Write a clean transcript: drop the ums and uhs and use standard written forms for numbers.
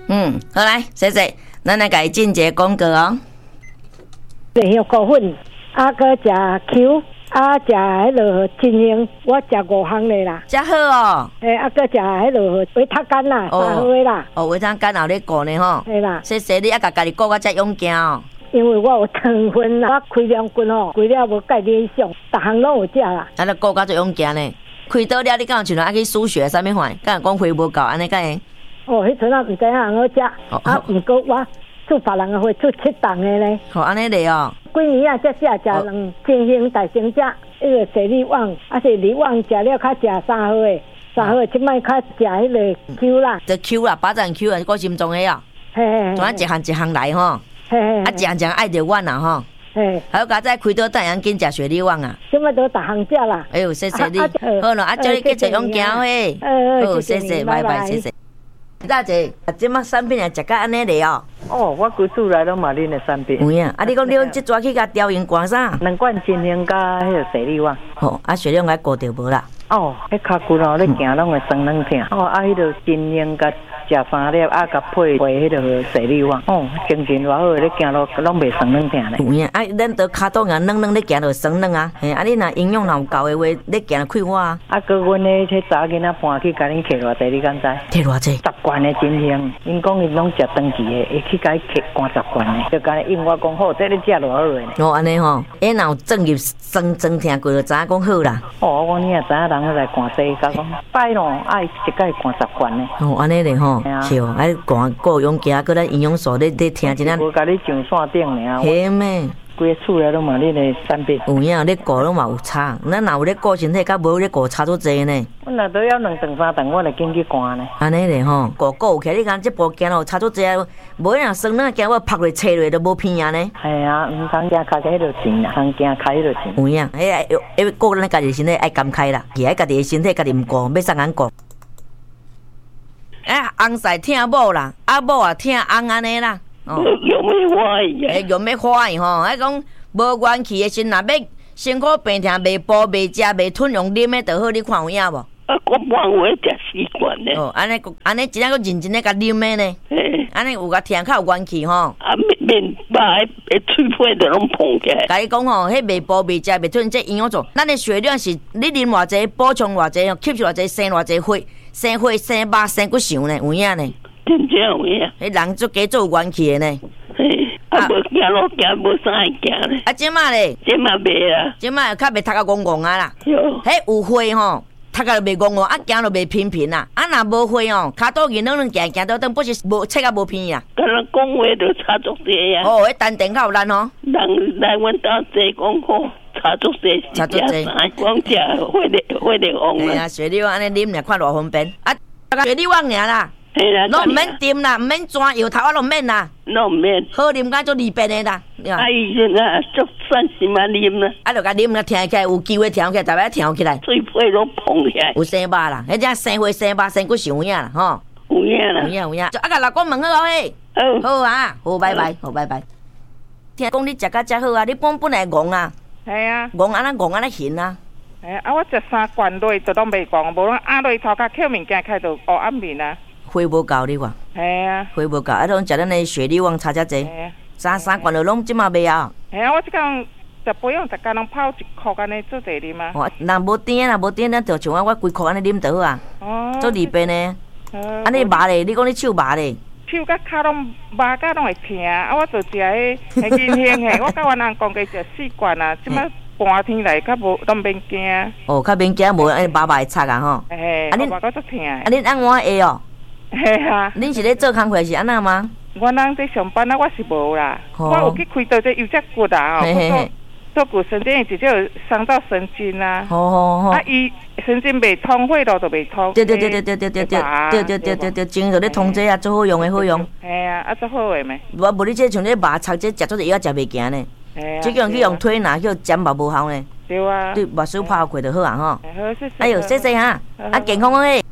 好来，谢谢，咱来给进一个广告哦。 莲叶糕粉，搁食 Q， 食迄落金星，我食5项的啦。 真好哦。 搁食迄落维他干啦，3盒的啦。 维他干后咧顾呢吼。 系啦。 谢谢你家己顾我遮勇敢哦。 因为我有糖分啦，我开两斤哦，贵了无介理想，逐项拢有食啦。 你顾甲最勇敢呢？开刀了，你敢有像爱去输血啥物款？敢讲血无够，安尼敢会？ 迄阵毋知影好食，毋过我做别人的会做7档的呢。 安尼咧哦。 几年啊，才食2金星大成食，迄个水力旺，水力旺食了较食3盒的，3盒即摆较食迄个 Q 啦。 这 Q 啦，巴掌 Q 啊，个心脏的啊。 嘿。 怎一项来吼？一项爱着阮啦吼。还有家再开刀等人紧食雪梨旺啊！ 即摆都逐项食啦。 哎呦，谢谢你，好咯，叫你继续勇敢嘿。好，谢谢，拜拜，谢谢。大姐，即摆产品也食甲安尼咧哦。 我规厝内拢嘛恁的产品。 有影，你讲你用即抓去甲调用干啥 ？2罐金星加迄个水力旺。 雪梨旺该顾着无啦。 迄脚骨哦，你行拢会酸软疼。迄个金星加食3粒，甲配迄个水力旺。精神偌好，你行路拢袂酸软疼咧。 有影，咱都骹肚硬软软，你行就酸软啊。你若营养若有够的话，你行开我啊。 搁阮咧迄查囡仔搬去，甲恁摕偌济，你敢知？ 摕偌济 ？10罐的金星，因讲因拢食长期的，会去甲伊摕灌10罐的。就甲因我讲好，这你食偌好咧。 安尼吼，若有正入酸疼过，就知影讲好啦。 我讲你也知影人来灌这，甲讲摆咯，爱一盖灌10罐的。 安尼咧吼，是哦，灌够勇敢，搁咱营养素你听真啊。 无甲你上线顶尔。 嘿咩？ 规个厝内拢嘛恁的产品。 有影，你顾拢嘛有差，咱若有咧顾身体，甲无咧顾差足济呢。 阮若都要2顿3顿，我就紧去灌呢。 安尼咧吼，顾起来，你讲这步行咯差足济，无若酸软行我拍落切落都无片啊呢。 系啊，毋通行开迄落钱，通行开迄落钱。 有影，迄顾咱家己身体爱甘开啦，伊爱家己的身体家己毋顾，要啥人顾？翁婿疼某啦，某也疼翁安尼啦。 用要欢喜啊！用要欢喜吼，讲无元气的心，若要辛苦病痛，袂补、袂食、袂吞，用啉的就好。你看有影无？ 我慢慢食习惯咧。 安尼真正个认真咧，甲啉的呢。安尼有甲听较有元气吼。 面巴的嘴皮都拢碰起来。 甲你讲吼，迄袂补、袂食、袂吞，这营养素，咱的血量是你啉偌济，补充偌济，吸收偌济，生偌济血，生血、生肉、生骨想呢，有影呢。 真正有影。 迄人做加做有元气的呢。 无行路行，无啥会行咧。 即马咧？ 即马袂啦。 即马较袂读啊戆戆啊啦。 哟。 迄有血吼，读啊就袂戆戆，行就袂平平啦。若无血哦，骹肚硬软软行到等，不是无切啊无片啊。 敢若讲话就差足济啊。 迄丹田较有力吼。 人来阮兜坐讲好。差足济， 差足济。 光食血力旺啦。 哎呀，雪梨旺安尼啉，看偌方便。雪梨旺尔啦。 嘿啦， 拢毋免啉啦，毋免钻摇头啊，拢免啦， 拢毋免。 好啉甲做利便的啦。 伊现在足算是嘛啉啦。 就甲啉啦，听起来有机会听起来，逐摆听起来。 嘴皮拢碰起来。 有生肉啦，迄只生血、生肉、生骨是有影啦，吼。 有影啦。 有影。甲老公问好嘿。好啊，好，拜拜，好，拜拜。听讲你食甲遮好啊，你本来戆啊。 系啊。 戆安尼行啊。 我食3罐落就拢袂戆，无拢压落头壳捡物件开就黑暗面啊。 血无够你看， 系啊， 血无够，拢食咱的雪梨旺差遮济，三罐就拢即马袂啊。 系啊，我即工食保养，逐工拢泡1箍安尼做侪啉啊。 若无甜，咱就像我规箍安尼啉就好啊。做利便呢，安尼麻咧，你讲你手麻咧？ 手甲骹拢麻甲拢会疼，我就食迄金星嘿，我甲阮翁讲加食4罐啊，即摆寒天来较无拢免惊。 较免惊，无安尼麻会擦啊吼。 嘿，麻甲足疼。 恁按我下哦。 嘿啊！ 恁是咧做工课是安那吗？ 我人在上班啊，我是无啦。我有去开刀这右脊骨啊，做骨神经直接有伤到神经啊。伊神经袂通，血路就袂通。 对，精就咧通这啊，最好用的好用。 系啊，最好的咩？ 无你这像咧麻擦，这食做药食袂行呢。这叫去用推拿，叫针嘛无效呢。 对啊。 对，目睭拍开就好啊吼。 好，谢谢。 哎呦，谢谢哈，健康诶。